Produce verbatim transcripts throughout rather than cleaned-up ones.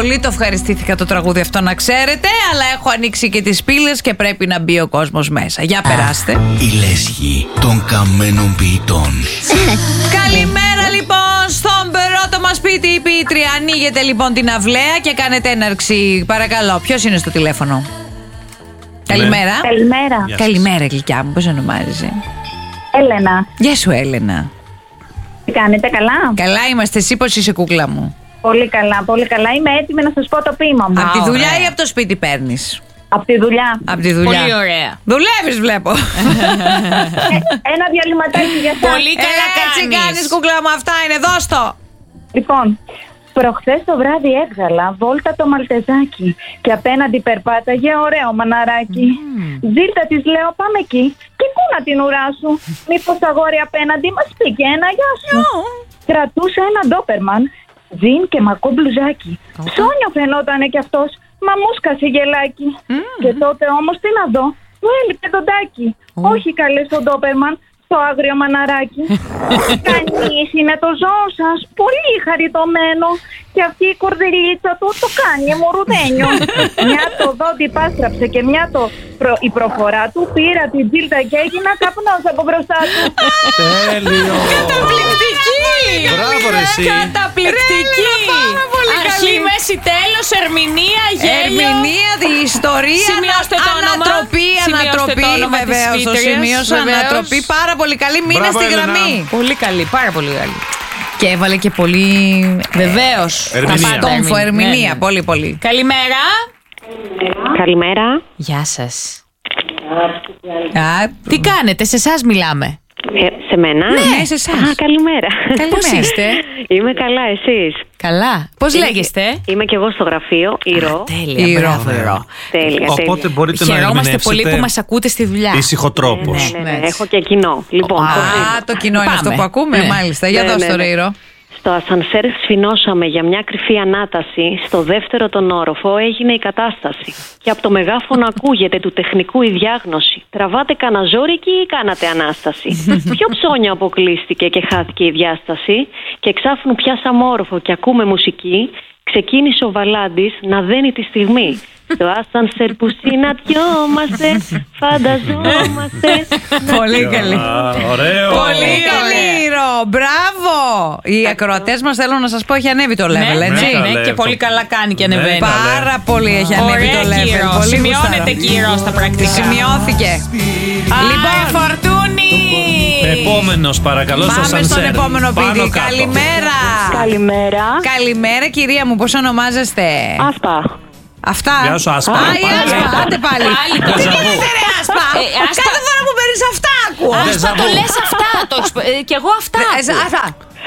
Πολύ το ευχαριστήθηκα το τραγούδι αυτό, να ξέρετε. Αλλά έχω ανοίξει και τις πύλες και πρέπει να μπει ο κόσμος μέσα. Για περάστε. Η λέσχη των καμένων ποιητών. Καλημέρα λοιπόν στον πρώτο μας ποιητή ή ποιήτρια. Ανοίγετε λοιπόν την αυλαία και κάνετε έναρξη. Παρακαλώ, ποιος είναι στο τηλέφωνο? Καλημέρα. Καλημέρα. Καλημέρα, γλυκιά μου, πώς ονομάζεσαι? Έλενα. Γεια σου, Έλενα. Τι κάνετε, καλά? Καλά είμαστε, εσύ πώς είσαι, κούκλα μου? Πολύ καλά, πολύ καλά. Είμαι έτοιμη να σας πω το ποίημα μου. Από τη δουλειά ωραία. ή από το σπίτι παίρνεις? Από τη δουλειά. Από τη δουλειά. Πολύ ωραία. Δουλεύεις, βλέπω. Ε, ένα διαλυματάκι για σας. Πολύ καλά Έτσι κάνεις. κάνεις, κούκλα μου, αυτά είναι, δώσ' το. Λοιπόν, προχθές το βράδυ έβγαλα βόλτα το μαλτεζάκι και απέναντι περπάταγε ωραίο μαναράκι. Mm. Ζήλτα της λέω, πάμε εκεί και πού να την ουράσου. Μήπως αγόρι απέναντι μας πει και ένα γεια σου. Oh. Κρατούσε ένα ντόπερμαν, τζιν και μακό μπλουζάκι. Okay. Ψώνιο φαινότανε κι αυτός, μα μου σκασε γελάκι. Mm. Και τότε όμως τι να δω, του έλειπε το ντάκι. Oh. Όχι καλέ στον ντόπερμαν, στο άγριο μαναράκι. Κανείς είναι το ζώο σας, πολύ χαριτωμένο. Και αυτή η κορδελίτσα του το κάνει μορουδένιο. Μια το δόντι πάστραψε και μια το προ... η προφορά του πήρα την τζίλτα και έγινα καπνός από μπροστά του. Τέλειο. Καταπληκτική. Μπράβο ρε εσύ. Καταπληκτική. Αρχή, μέση, τέλος, ερμηνεία, γέλιο. Ερμηνεία, τη ιστορία. Σημειώστε το όνομα. Ανατροπή, ανατροπή. Βεβαίως, το σημείωσα. Ανατροπή. Πάρα πολύ καλή. Μείνε στη γραμμή. Πολύ καλή, πάρα πολύ καλή. Και έβαλε και πολύ. Βεβαίως. Ερμηνεία. Τόμφο, ερμηνεία. Ναι. Πολύ, πολύ. Καλημέρα. Καλημέρα. Γεια σας. Α, Τι κάνετε, σε εσάς μιλάμε. Ε, σε μένα? Ναι, σε εσάς. Α, καλημέρα. Πώς είστε? Είμαι καλά, εσείς? Καλά. Πώς λέγεστε? Είμαι και εγώ στο γραφείο, Ηρώ. Τέλεια, Ηρώ. μπράβο, Ηρώ. Τέλεια, Οπότε τέλεια. μπορείτε να Χαιρόμαστε ερμηνεύσετε πολύ που μας ακούτε στη δουλειά. ήσυχο τρόπος. Ναι, ναι, ναι, Ναι. έχω και κοινό. Λοιπόν, Α, το κοινό είναι Πάμε. αυτό που ακούμε, Ναι. μάλιστα. Για Ναι, δώσ' ναι, το ναι. Ρο. στο ασανσέρ σφινώσαμε για μια κρυφή ανάταση. Στο δεύτερο τον όροφο έγινε η κατάσταση. Και από το μεγάφωνο ακούγεται του τεχνικού η διάγνωση. Τραβάτε κανένα ζόρικι ή κάνατε ανάσταση? Ποιο ψώνιο αποκλείστηκε και χάθηκε η διάσταση? Και εξάφνου πιάσαμε όροφο και ακούμε μουσική. Ξεκίνησε ο Βαλάντης να δένει τη στιγμή. Στο ασανσέρ που συναντιόμαστε, φανταζόμαστε. Πολύ καλή. Ωραίο. Πολύ καλή, Ρο. Μπράβο. Οι ακροατές μας, θέλω να σας πω, έχει ανέβει το level, έτσι. Ναι, καλέ, ναι, και αυτό. πολύ καλά κάνει και Ναι, ανεβαίνει. καλέ. Πάρα πολύ έχει ανέβει το Ωραία, level. Κύρο. Πολύ Σημειώνεται, γουστάρω. Κύρο, στα πρακτικά. Σημειώθηκε. Λοιπόν, Φορτούνη. Επόμενος, παρακαλώ, στο Πάμε στον ασανσέρ. επόμενο Πάνω ποιητή. κάτω. Καλημέρα. Καλημέρα. Καλημέρα, κυρία μου, πώς ονομάζεστε? Άσπα. Αυτά. Γεια σου, Άσπα. Α, η Πάλι. Άσπα, άντε πάλι. Πάλι. Τι κάνετε, ρε Άσπα? Ε, Άσπα. Κάθε φορά που παίρνεις αυτά ακούω. Άσπα, το λες αυτά. το έχεις- ε, Κι εγώ αυτά. Ε, ακούω. Αυτά.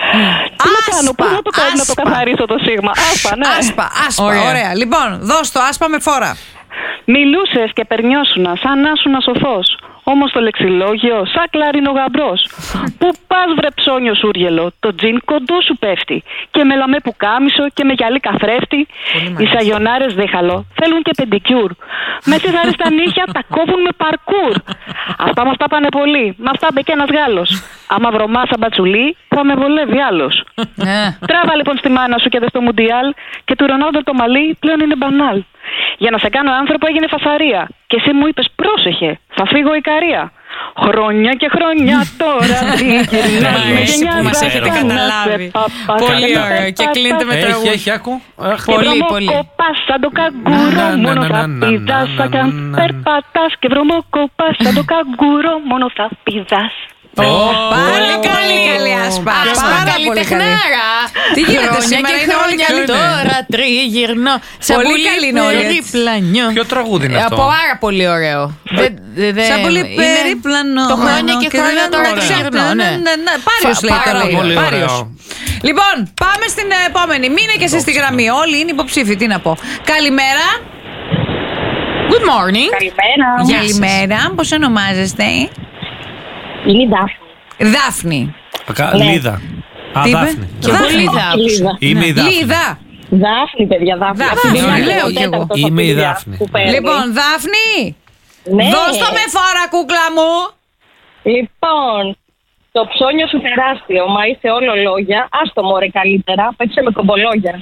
Τι να κάνω, πού να το κάνω να το Άσπα. καθαρίσω το σίγμα. Άσπα, ναι. Άσπα, άσπα, Ωραία. ωραία. Λοιπόν, δώσ' το άσπα με φόρα. Μιλούσες και περνιώσουνα σαν να ήσουν σοφός. Όμως το λεξιλόγιο σαν κλάρινο γαμπρός. Πού πας βρε ψώνιο σούργελο, το τζιν κοντό σου πέφτει. Και με λαμέ που κάμισο και με γυαλί καθρέφτη. Οι σαγιονάρες δέχαλο θέλουν και πεντικιούρ. Μέσα στα νύχια τα κόβουν με παρκούρ. Αυτά με αυτά πάνε πολύ. Με αυτά μπήκε ένας Γάλλος. Άμα βρωμά σαν μπατσουλί θα με βολεύει άλλος. Τράβα λοιπόν στη μάνα σου και δε στο Μουντιάλ και του Ρονάλντο το μαλλί πλέον είναι μπανάλ. Για να σε κάνω άνθρωπο έγινε φασαρία. Και εσύ μου είπες πρόσεχε, θα φύγω Ικαρία. Χρόνια και χρόνια τώρα γυρνάς με αρέσει γενιά που μας δάσκαλα έχετε σε καταλάβει. παπά. Πολύ Και ωραίο. Και παπά. κλείνετε με Έχει, τραγούδι. έχει, άκου. Αχ, Πολύ, Και πολύ. βρωμοκοπάς σαν το καγκούρο, Να, να, μόνο να, θα να, πηδάς. να, Σαν κι να, αν να. περπατάς και βρωμοκοπάς σαν το καγκούρο, μόνο θα πηδάς. Πολύ καλή, καλή άσπα. Άσπα, Πάρα πολύ καλή. καλλιτεχνάρα. Τι γίνεται Χρόνια σήμερα, και είναι όλοι χρόνια καλοί. Τώρα τριγυρνώ. Σαν Πολύ πολύ καλή είναι όλοι, έτσι. περίπλανιο. Ποιο τραγούδι είναι αυτό? Από πάρα πολύ ωραίο. Δεν- δεν- δεν- Σαν πολύ είναι περίπλανο. Το χρόνια και χρόνια τώρα τριγυρνώ, ναι. Πάριος λέει το Πάρα λέει. πολύ Πάριος. ωραίο. Λοιπόν, πάμε στην επόμενη. Μείνε και εσύ στη γραμμή. Όλοι είναι υποψήφοι. Τι να πω. Καλημέρα. Good morning. Καλημέρα. Καλημέρα. Πώς ονομάζεστε? Είναι η Δάφνη. Δάφνη. Κα- Λίδα. Α, Τι είπε? Δάφνη. Και πολύ θα άκουσα. Είμαι η Δάφνη. Λίδα. Δάφνη, παιδιά, Δάφνη. Δάφνη, Αυτή είναι λέω το κι εγώ. τέταρτο Είμαι η παιδιά Δάφνη. που παίρνει. Λοιπόν, Δάφνη. Ναι. Δώσ' το με φόρα, κούκλα μου. Λοιπόν, το ψώνιο σου τεράστιο, μα είσαι όλο λόγια. Άστο μωρέ καλύτερα, παίξε με κομπολόγια.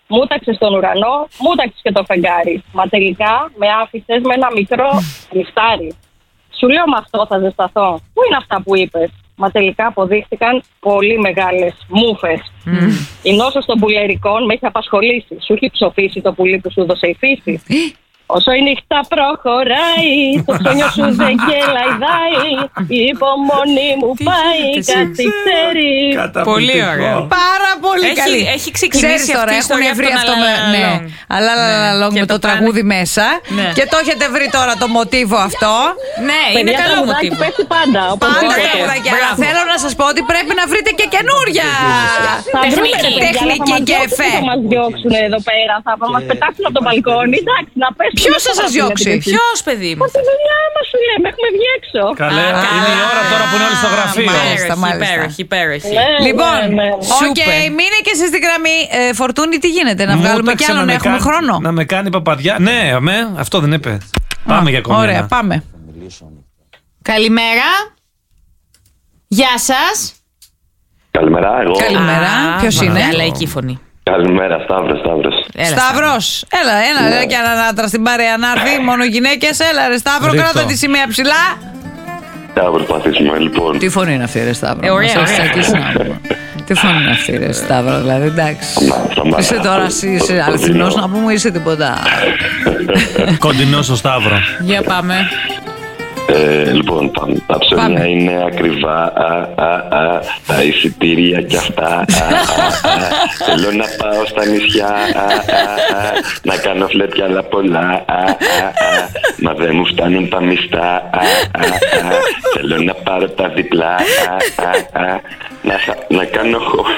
μούταξες στον ουρανό, μούταξες και το φεγγάρι. Μα τελικά με άφησες με ένα μικρό νυχτάρι. Σου λέω με αυτό θα ζεσταθώ. Πού είναι αυτά που είπες? Μα τελικά αποδείχθηκαν πολύ μεγάλες μούφες. Mm. Η νόσος των πουλερικών με έχει απασχολήσει. Σου έχει ψοφήσει το πουλί που σου δώσε η φύση. Όσο η νύχτα προχωράει, το ψώνιο σου δεν γελαϊδάει. Η υπομονή μου πάει, καθυστερεί. Πολύ ωραία. Πάρα πολύ καλή. Έχει ξεκινήσει τώρα, αυτή η έχουν βρει αυτό με, ναι, αλλά long με το τραγούδι μέσα. Και το έχετε βρει τώρα το μοτίβο αυτό. Ναι, είναι καλό μοτίβο. Πέφτει πάντα. Πάντα τραγουδάκια. Θέλω να σας πω ότι πρέπει να βρείτε και καινούρια τεχνική και εφέ. Θα μας διώξουν εδώ πέρα, θα μας πετάξουν από το μπαλκόνι. Εντάξει, να πέσουν. Ποιος θα σας διώξει? Ποιος, παιδί μου? Από τη δουλειά μας σου λέμε, έχουμε βγει έξω. Καλέ, είναι η ώρα τώρα που είναι όλοι στο γραφείο. Υπέροχη, υπέροχη. Λοιπόν, οκ, μείνε και εσείς στην γραμμή. Φορτούνη, τι γίνεται, να βγάλουμε κι άλλον, έχουμε χρόνο? Να με κάνει παπαδιά. Ναι, αμέ, αυτό δεν είπε. Πάμε για ακόμη. Ωραία, πάμε. Καλημέρα. Γεια σας. Καλημέρα, εγώ. Καλημέρα, ποιος είναι? Λαϊκή φωνή. Καλημέρα, Σταύρος, Σταύρος. Σταύρος, έλα, έλα, ναι. Και έναν άντρα στην παρέα να έρθει, μόνο γυναίκες, έλα ρε Σταύρο, κράτα τη σημαία ψηλά. Θα προσπαθήσουμε, λοιπόν. Τι φωνή είναι αυτή ρε Σταύρο? Ε, ωραία, ωραία. Τι φωνή είναι αυτή ρε Σταύρο, δηλαδή, εντάξει. Είσαι τώρα, είσαι αληθινός να πούμε, είσαι τίποτα? Κοντινός στο Σταύρο. Για πάμε. Ε, λοιπόν, τα, τα ψώνια πάμε. Είναι ακριβά, α, α, α, τα εισιτήρια κι αυτά, α, α, α, θέλω να πάω στα νησιά, α, α, α, να κάνω φλέτια αλλά πολλά, α, α, α, μα δεν μου φτάνουν τα μισθά, α, α, α, θέλω να πάρω τα διπλά, α, α, α, να, να κάνω...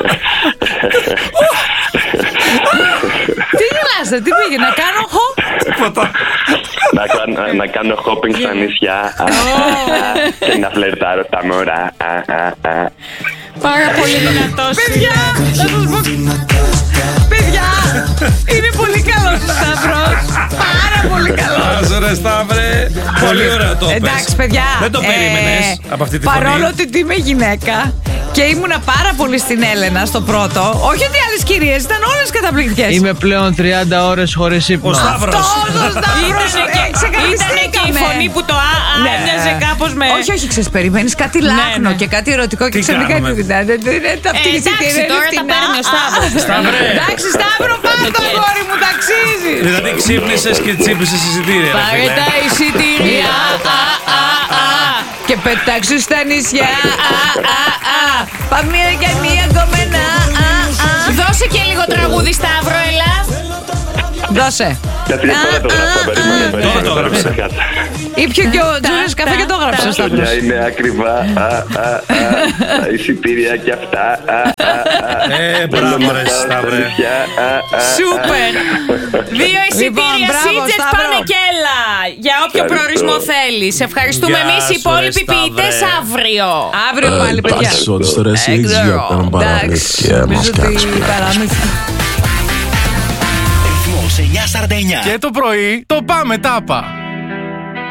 Τι γελάστε, τι πήγε, να κάνω χω? να, κάνω, να κάνω shopping στα νησιά, α, α, α, και να φλερτάρω τα μωρά, α, α, α. Πάρα πολύ δυνατός. Παιδιά, θα σας πω. Παιδιά, είναι πολύ καλός ο Σταύρος. Πάρα πολύ καλός. Άζω ρε Σταύρε. Πολύ ωραίο το πες. Εντάξει παιδιά, δεν το περίμενες ε, από αυτή τη φωνή. Παρόλο ότι είμαι γυναίκα και ήμουνα πάρα πολύ στην Έλενα στο πρώτο. Όχι ότι άλλες κυρίες ήταν όλες καταπληκτικές. Είμαι πλέον τριάντα ώρες χωρίς ύπνο. Ο Σταύρος. Αυτός ο Σταύρος. Ήτανε και η φωνή που το α, α, έμοιαζε κάπως με... Όχι, όχι, ξέρεις, περιμένεις κάτι λάκνο και κάτι ερωτικό και ξαφνικά τι δηλαδή. Εντάξει, τώρα τα παίρνει ο Σταύρος. Εντάξει, Σταύρο, πάρε το κόρη μου, ταξίζει. Δηλαδή ξύπνησες και τσίπησες εισιτήρια. Πάρε τα εισιτήρια, και πετάξου στα νησιά. Πάμε για μία κομμένα. Δώσε και λίγο τραγούδι, Σταύρο, έλα. Δώσε. Τώρα το έγραψε. Ήπιο και ο Τζούρις καφέ και το έγραψε ο Σταύρος. Τα είναι ακριβά, τα εισιτήρια κι αυτά. Ε, μπράβο ρε Σταύρε. Σούπερ. Δύο εισιτήρια Σίτζετ, πάμε και έλα. Για όποιο προορισμό θέλεις. Ευχαριστούμε εμείς οι υπόλοιποι ποιητές αύριο. Αύριο πάλι παιδιά. Εντάξει, νομίζω ότι παραμύθια. Και το πρωί το πάμε τάπα.